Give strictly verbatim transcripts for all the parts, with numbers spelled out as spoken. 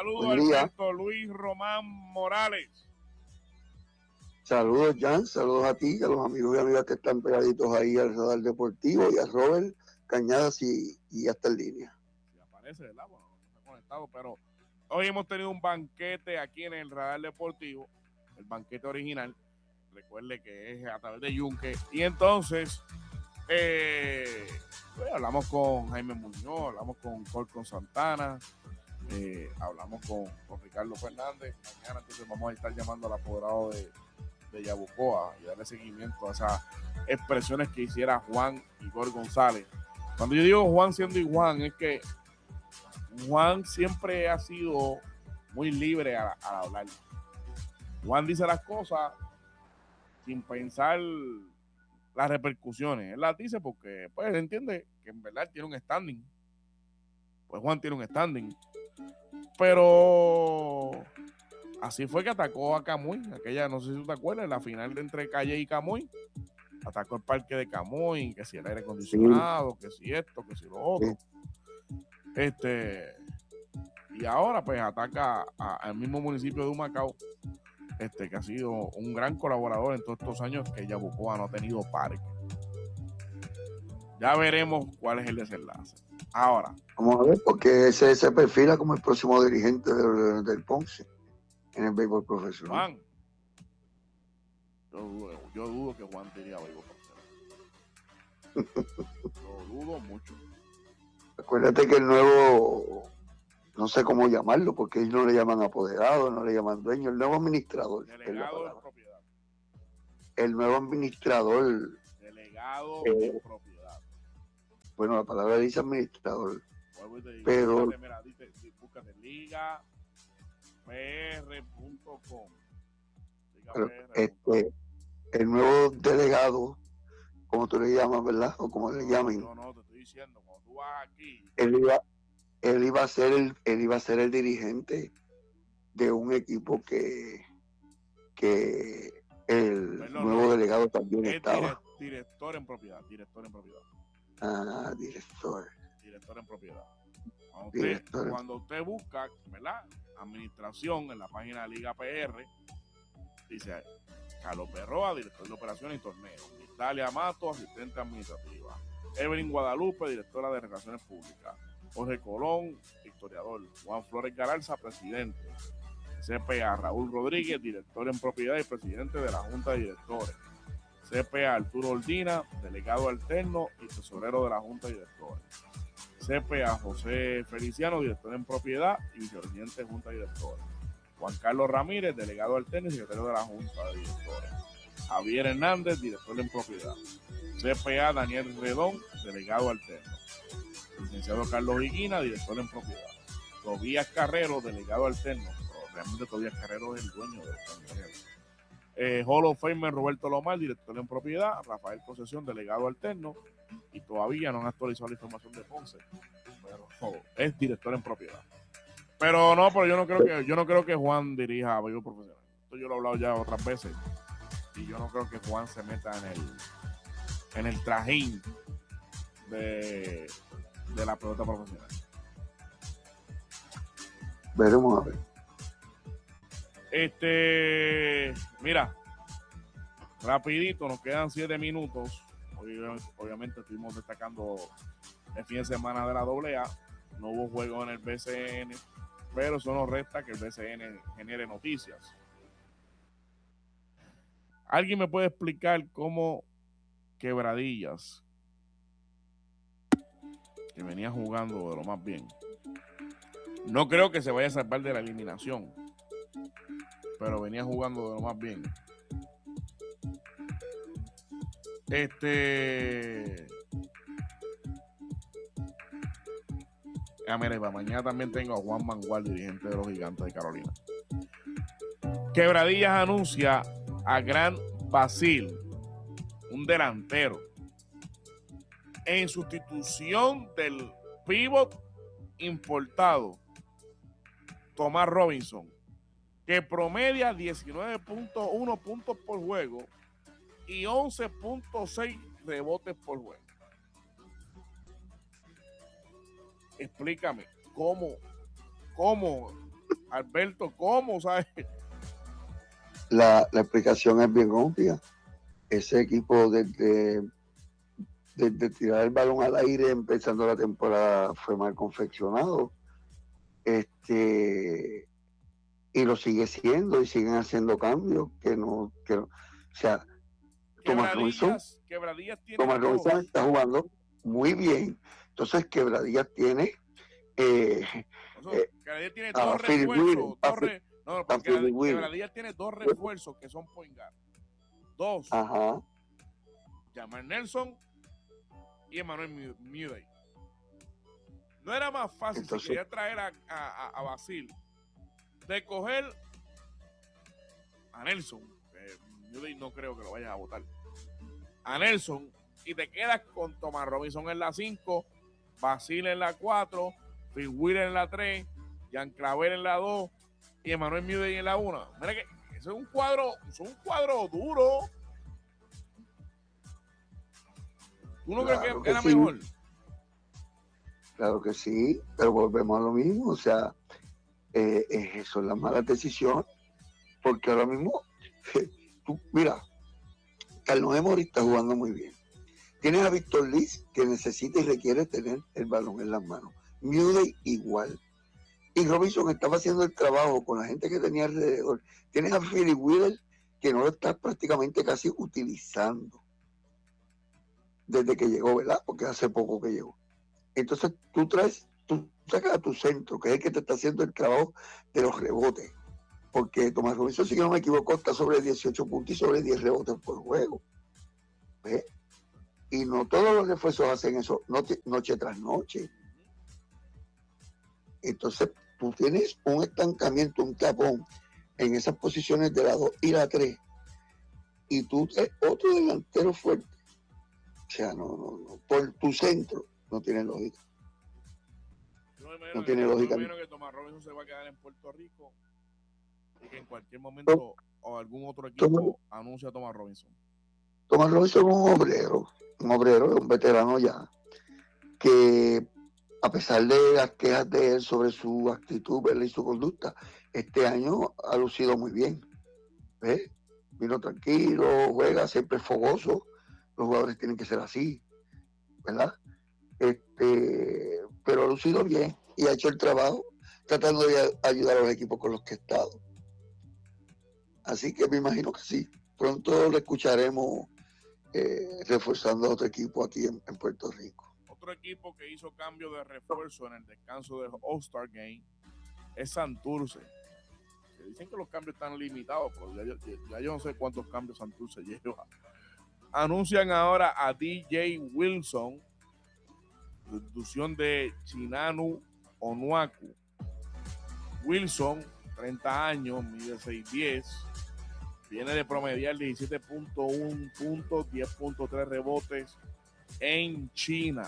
Saludos, Buen día. Alberto Luis Román Morales. Saludos, Jan. Saludos a ti, a los amigos y amigas que están pegaditos ahí al Radar Deportivo y a Robert Cañadas y, y hasta en línea. Si aparece, ¿verdad? Bueno, no está conectado, pero hoy hemos tenido un banquete aquí en el Radar Deportivo, el banquete original. Recuerde que es a través de Yunque. Y entonces, eh, pues, hablamos con Jaime Muñoz, hablamos con Colton Santana, eh, hablamos con, con Ricardo Fernández. Mañana entonces vamos a estar llamando al apoderado de, de Yabucoa y darle seguimiento a esas expresiones que hiciera Juan Igor González. Cuando yo digo Juan siendo y Juan, es que Juan siempre ha sido muy libre al, al hablar. Juan dice las cosas sin pensar las repercusiones. Él las dice porque pues él entiende que en verdad tiene un standing. Pues Juan tiene un standing. Pero así fue que atacó a Camuy. Aquella, no sé si tú te acuerdas, la final de entre Calle y Camuy. Atacó el parque de Camuy, que si el aire acondicionado, que si esto, que si lo otro. Este, y ahora pues ataca a, al mismo municipio de Humacao, este, que ha sido un gran colaborador en todos estos años que Yabucoa no ha tenido parque. Ya veremos cuál es el desenlace. Ahora. Vamos a ver, porque ese se perfila como el próximo dirigente del, del Ponce en el béisbol profesional. Juan. Yo dudo, yo dudo que Juan diría béisbol profesional. Lo dudo mucho. Acuérdate que el nuevo, no sé cómo llamarlo, porque ellos no le llaman apoderado, no le llaman dueño, el nuevo administrador. Delegado de propiedad. El nuevo administrador. Delegado eh, de propiedad. Bueno, la palabra dice administrador. Digo, pero búscate, mira, dice, búscate liga p r punto com. Pero este, el nuevo delegado, como tú le llamas, ¿verdad? O como le no, llamen. No, no, te estoy diciendo, cuando tú vas aquí. Él iba, él iba a ser el, él iba a ser el dirigente de un equipo que, que el Perdón, nuevo no, delegado también es estaba. Dire, director en propiedad, director en propiedad. Ah, director. Director en propiedad. Cuando director. usted, cuando usted busca, ¿verdad? Administración en la página de Liga P R, dice Carlos Berroa, director de operaciones y torneos. Italia Mato, asistente administrativa. Evelyn Guadalupe, directora de relaciones públicas. Jorge Colón, historiador. Juan Flores Galarza, presidente. C P A Raúl Rodríguez, director en propiedad y presidente de la Junta de Directores. C P A Arturo Ordina, delegado alterno y tesorero de la Junta de Directores. C P A José Feliciano, director en propiedad y vicepresidente de Junta de Directores. Juan Carlos Ramírez, delegado alterno y secretario de la Junta de Directores. Javier Hernández, director en propiedad. C P A Daniel Redón, delegado alterno. Licenciado Carlos Higuina, director en propiedad. Tobías Carrero, delegado alterno. Pero realmente Tobías Carrero es el dueño de los cangrejeros. Eh, Hall of Famer Roberto Lomar, director en propiedad. Rafael Concesión, delegado alterno. Y todavía no han actualizado la información de Ponce, pero oh, es director en propiedad. Pero no, pero yo no creo que yo no creo que Juan dirija a béisbol profesional. Esto yo lo he hablado ya otras veces y yo no creo que Juan se meta en el en el trajín de, de la pelota profesional. Veremos a ver. Este, mira, rapidito, nos quedan siete minutos. Hoy, obviamente estuvimos destacando el fin de semana de la doble A. No hubo juego en el B C N, pero eso no resta que el B C N genere noticias. ¿Alguien me puede explicar cómo Quebradillas, que venía jugando de lo más bien, no creo que se vaya a salvar de la eliminación, pero venía jugando de lo más bien? Este. Ah, mira, para mañana también tengo a Juan Mangual, dirigente de los Gigantes de Carolina. Quebradillas anuncia a Gran Basil, un delantero, en sustitución del pívot importado Tomás Robinson, que promedia diecinueve punto uno puntos por juego y once punto seis rebotes por juego. Explícame cómo, cómo Alberto, ¿cómo? ¿Sabes? La, la explicación es bien obvia. Ese equipo desde, desde tirar el balón al aire empezando la temporada fue mal confeccionado. Este, y lo sigue siendo y siguen haciendo cambios que no, que no. O sea, Tomás Robinson, Quebradillas tiene Tomás Robinson está jugando muy bien. Entonces Quebradillas tiene eh, eh, Quebradillas tiene dos refuerzos, dos re, no, porque Quebradillas tiene dos refuerzos que son point guard. Dos. Ajá. Jamar Nelson y Emmanuel Mudiay. No era más fácil Entonces, si quería traer a, a, a Basil de coger a Nelson, eh, Mudiay no creo que lo vayas a votar, a Nelson, y te quedas con Tomás Robinson en la cinco, Basil en la cuatro, Phil Wheeler en la tres, Jan Clavel en la dos y Emmanuel Mudiay en la uno. Mira que eso es un cuadro, eso es un cuadro duro. ¿Tú no claro crees que, que era sí. mejor? Claro que sí, pero volvemos a lo mismo, o sea, eh, eh, son las malas decisiones, porque ahora mismo, tú, mira, Carlos Emory está jugando muy bien. Tienes a Víctor Liz, que necesita y requiere tener el balón en las manos. Mudiay igual. Y Robinson estaba haciendo el trabajo con la gente que tenía alrededor. Tienes a Philip Wheeler, que no lo está prácticamente casi utilizando desde que llegó, ¿verdad? Porque hace poco que llegó. Entonces tú traes, tú sacas a tu centro, que es el que te está haciendo el trabajo de los rebotes. Porque Tomás Robinson, si yo no me equivoco, está sobre dieciocho puntos y sobre diez rebotes por juego. ¿Ves? Y no todos los refuerzos hacen eso noche, noche tras noche. Entonces tú tienes un estancamiento, un tapón en esas posiciones de la dos y la tres. Y tú traes otro delantero fuerte. O sea, no, no, no. Por tu centro no tiene lógica. Yo me imagino no que, tiene lógica. Yo me imagino que Tomás Robinson se va a quedar en Puerto Rico y que en cualquier momento Tom, o algún otro equipo Tom, anuncia a Tomás Robinson. Tomás Robinson es un obrero, un obrero, un veterano ya, que a pesar de las quejas de él sobre su actitud, ¿verdad? Y su conducta, este año ha lucido muy bien. ¿Ves? Vino tranquilo, juega, siempre fogoso. Los jugadores tienen que ser así, ¿verdad? Este, pero ha lucido bien y ha hecho el trabajo tratando de ayudar a los equipos con los que ha estado. Así que me imagino que sí. Pronto lo escucharemos eh, reforzando a otro equipo aquí en, en Puerto Rico. Otro equipo que hizo cambio de refuerzo en el descanso del All-Star Game es Santurce. Que dicen que los cambios están limitados, pero ya, ya, ya yo no sé cuántos cambios Santurce lleva. Anuncian ahora a D J Wilson, sustitución de Chinanu Onuaku. Wilson, treinta años, mide seis diez, viene de promediar diecisiete punto uno puntos, diez punto tres rebotes en China.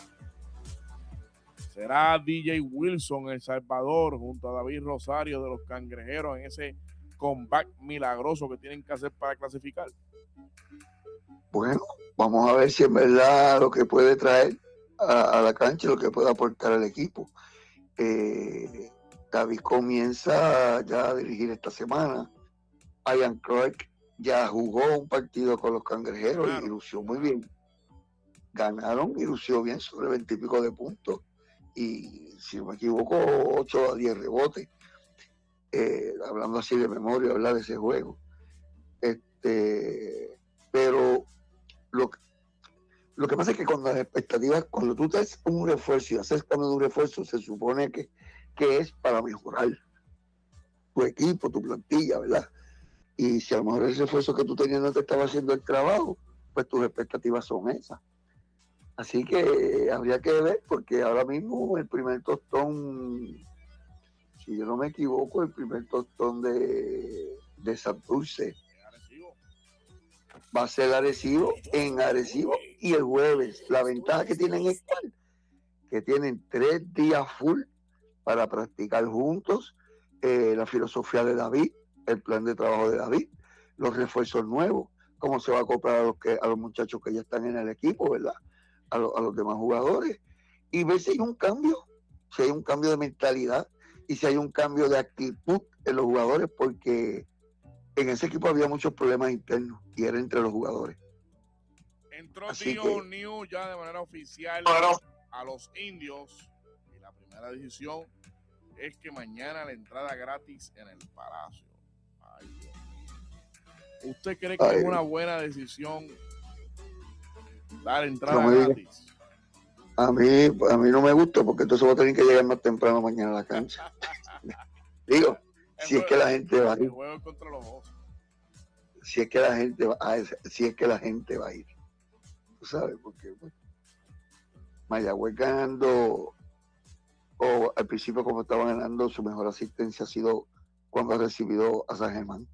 Será D J Wilson El Salvador junto a David Rosario de los Cangrejeros en ese comeback milagroso que tienen que hacer para clasificar. Bueno, vamos a ver si en verdad lo que puede traer a, a la cancha, lo que puede aportar al equipo. Eh, David comienza ya a dirigir esta semana. Ian Clark ya jugó un partido con los Cangrejeros claro, y lució muy claro. bien. Ganaron y lució bien sobre veinte y pico de puntos. Y si no me equivoco, ocho a diez rebotes. Eh, hablando así de memoria, hablar de ese juego. Este, pero lo, lo que pasa es que con las expectativas, cuando tú traes un refuerzo y haces cambio de un refuerzo, se supone que, que es para mejorar tu equipo, tu plantilla, ¿verdad? Y si a lo mejor el refuerzo que tú tenías no te estaba haciendo el trabajo, pues tus expectativas son esas. Así que habría que ver, porque ahora mismo el primer tostón, si yo no me equivoco, el primer tostón de, de Santurce va a ser Arecibo en Arecibo y el jueves. La ventaja que tienen es que tienen tres días full para practicar juntos eh, la filosofía de David, el plan de trabajo de David, los refuerzos nuevos, cómo se va a acoplar a los, que, a los muchachos que ya están en el equipo, ¿verdad? A, lo, a los demás jugadores, y ver si hay un cambio, si hay un cambio de mentalidad, y si hay un cambio de actitud en los jugadores, porque en ese equipo había muchos problemas internos y era entre los jugadores. Entró Así Dion que, New ya de manera oficial bueno, a los Indios y la primera decisión es que mañana la entrada gratis en el Palacio. Ay, Dios. ¿Usted cree que ay, es una buena decisión dar entrada no me diga. gratis? A mí, a mí no me gusta porque entonces voy a tener que llegar más temprano mañana a la cancha. Digo, El si es juego- que la gente va a El ir, juego es contra los Osos. si es que la gente va a, si es que la gente va a ir. Tú sabes, porque bueno, Mayagüez ganando, o al principio como estaba ganando, su mejor asistencia ha sido cuando ha recibido a San Germán.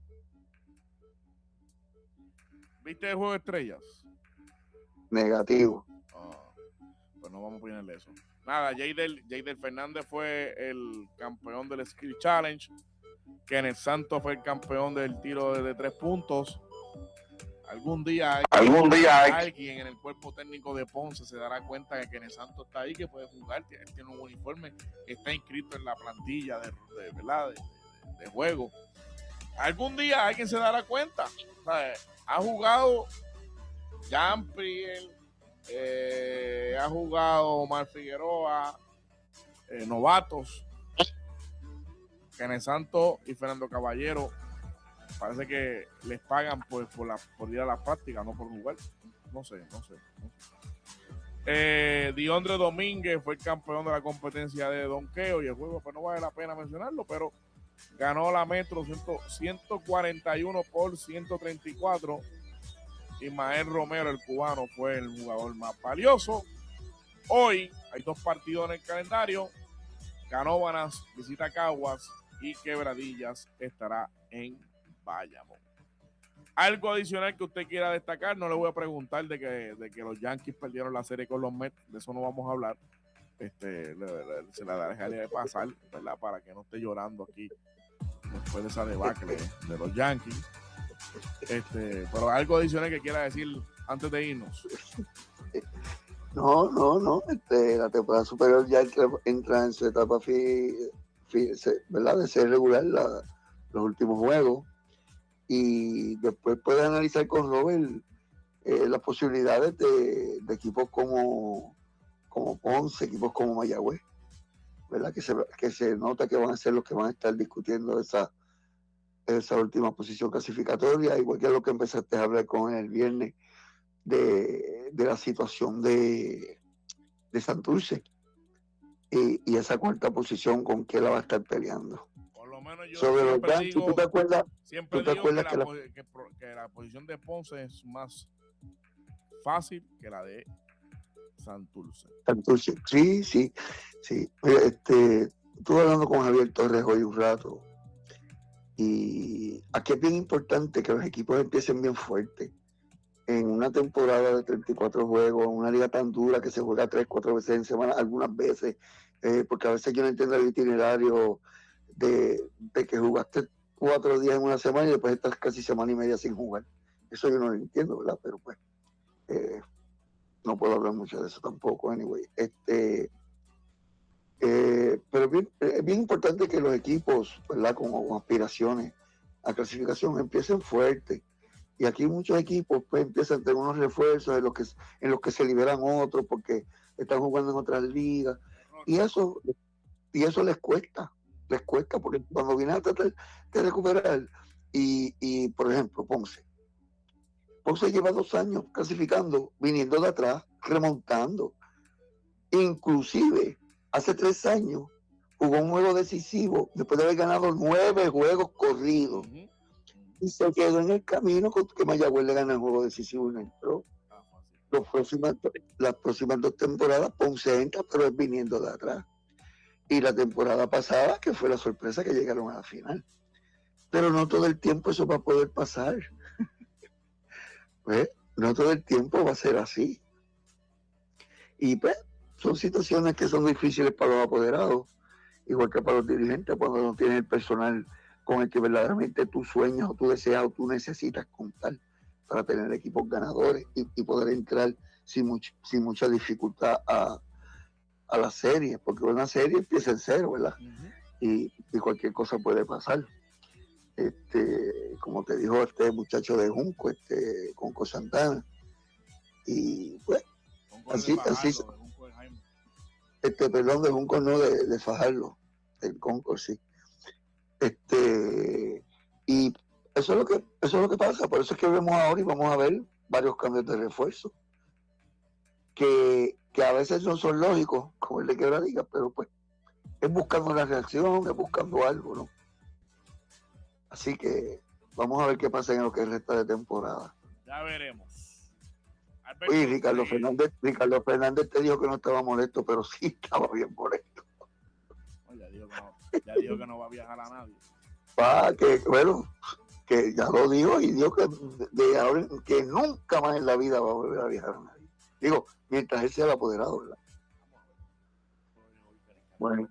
¿Viste el juego de estrellas? Negativo. Ah, pues no vamos a ponerle eso. Nada, Jadel, Jadel Fernández fue el campeón del Skill Challenge. Kenneth Santos fue el campeón del tiro de, de tres puntos. Algún día, hay, Algún día hay. alguien en el cuerpo técnico de Ponce se dará cuenta que Kenneth Santos está ahí, que puede jugar, que él tiene un uniforme, está inscrito en la plantilla de, de, ¿verdad? de, de, de juego. Algún día alguien se dará cuenta. O sea, ha jugado Jan Priel, eh, ha jugado Omar Figueroa, eh, novatos, Kenneth Santos y Fernando Caballero. Parece que les pagan pues, por, la, por ir a la práctica, no por jugar. No sé, no sé. No sé. Eh, Diondre Domínguez fue el campeón de la competencia de donqueo y el juego, pues no vale la pena mencionarlo, pero ganó la Metro ciento cuarenta y uno por ciento treinta y cuatro. Ismael Romero, el cubano, fue el jugador más valioso. Hoy hay dos partidos en el calendario. Canóvanas visita Caguas y Quebradillas estará en Bayamón. Algo adicional que usted quiera destacar, no le voy a preguntar de que, de que los Yankees perdieron la serie con los Mets, de eso no vamos a hablar. Este, le, le, se la dejaré de pasar, ¿verdad? Para que no esté llorando aquí después de esa debacle de los Yankees. Este, pero algo adicional que quiera decir antes de irnos. No, no, no. Este, la temporada superior ya entra, entra en su etapa fi, fi, ¿verdad? De ser regular la, los últimos juegos. Y después puede analizar con Robert eh, las posibilidades de, de equipos como, como Ponce, equipos como Mayagüez, ¿verdad? Que se, que se nota que van a ser los que van a estar discutiendo esa, esa última posición clasificatoria, igual que lo que empezaste a hablar con el viernes de, de la situación de, de Santurce y, y esa cuarta posición con que la va a estar peleando. Por lo menos yo sobre los siempre Yankees, digo, ¿tú te acuerdas? siempre ¿tú te digo que, acuerdas la, que, la... que, que la posición de Ponce es más fácil que la de Santurce. Santurce, sí, sí, sí. Este, estuve hablando con Javier Torres hoy un rato y aquí es bien importante que los equipos empiecen bien fuertes. En una temporada de treinta y cuatro juegos, en una liga tan dura que se juega tres, cuatro veces en semana, algunas veces, eh, porque a veces yo no entiendo el itinerario de, de que jugaste cuatro días en una semana y después estás casi semana y media sin jugar. Eso yo no lo entiendo, ¿verdad? Pero pues, eh, no puedo hablar mucho de eso tampoco, anyway. Este, eh, pero es bien, es bien importante que los equipos, ¿verdad? Con, con aspiraciones a clasificación empiecen fuertes. Y aquí muchos equipos pues empiezan a tener unos refuerzos en los que, en los que se liberan otros porque están jugando en otras ligas. Y eso, y eso les cuesta, les cuesta porque cuando vienen a tratar de recuperar, y, y por ejemplo, Ponce. Ponce lleva dos años clasificando, viniendo de atrás, remontando. Inclusive, hace tres años jugó un juego decisivo después de haber ganado nueve juegos corridos. Uh-huh. Y se quedó en el camino con que Mayagüez le gana el juego decisivo y no entró. Los próximas, las próximas dos temporadas Ponce entra, pero es viniendo de atrás. Y la temporada pasada, que fue la sorpresa que llegaron a la final. Pero no todo el tiempo eso va a poder pasar. Pues, no todo el tiempo va a ser así. Y pues, son situaciones que son difíciles para los apoderados, igual que para los dirigentes, cuando no tienen el personal con el que verdaderamente tú sueñas o tú deseas o tú necesitas contar para tener equipos ganadores y, y poder entrar sin, much, sin mucha dificultad a, a la serie, porque una serie empieza en cero, ¿verdad? Uh-huh. y, y cualquier cosa puede pasar. Este, como te dijo este muchacho de Junco, este, Conco Santana, y pues, así, así, este, perdón, de Junco no, de, de Fajardo, el Conco, sí. Este, y eso es lo que, eso es lo que pasa, por eso es que vemos ahora y vamos a ver varios cambios de refuerzo, que, que a veces no son lógicos, como el de Quebradilla, pero pues es buscando una reacción, es buscando algo, ¿no? Así que vamos a ver qué pasa en lo que resta de temporada. Ya veremos. Alberto, Oye, Ricardo sí. Fernández, Ricardo Fernández te dijo que no estaba molesto, pero sí estaba bien molesto. Ya dijo que no, ya dijo que no va a viajar a nadie. Ah, que bueno, que ya lo dijo y dijo que de ahora que nunca más en la vida va a volver a viajar a nadie. Digo, mientras él sea el apoderado, ¿verdad? Bueno,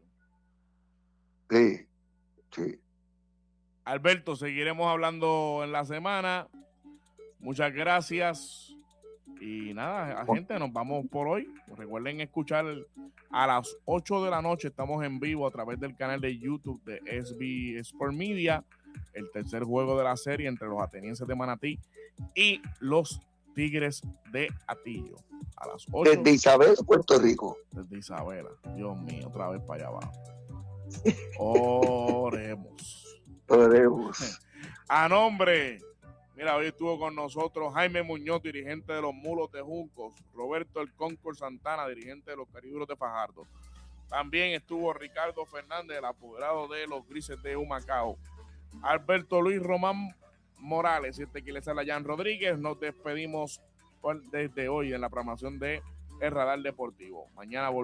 sí, sí. Alberto, seguiremos hablando en la semana. Muchas gracias. Y nada, gente, nos vamos por hoy. Recuerden escuchar a las ocho de la noche. Estamos en vivo a través del canal de YouTube de S B Sport Media. El tercer juego de la serie entre los atenienses de Manatí y los Tigres de Atillo. A las ocho. Desde Isabel, Puerto Rico. Desde Isabela. Dios mío, otra vez para allá abajo. Oremos. Oremos. A nombre, mira, hoy estuvo con nosotros Jaime Muñoz, dirigente de los Mulos de Juncos, Roberto El Concord Santana, dirigente de los Cariduros de Fajardo. También estuvo Ricardo Fernández, el apoderado de los Grises de Humacao. Alberto Luis Román Morales, y este que les habla Jan Rodríguez. Nos despedimos por, desde hoy en la programación de El Radar Deportivo. Mañana volvemos.